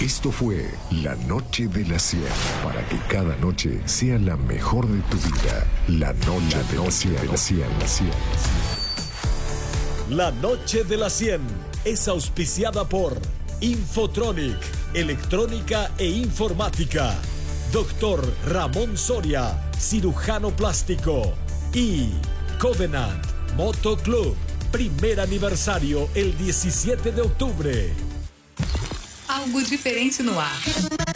Esto fue La Noche de la 100. Para que cada noche sea la mejor de tu vida. La Noche de la 100. La Noche de la 100 es auspiciada por Infotronic, electrónica e informática. Dr. Ramón Soria, cirujano plástico. Y Covenant Moto Club, primer aniversario el 17 de octubre. Algo diferente no ar.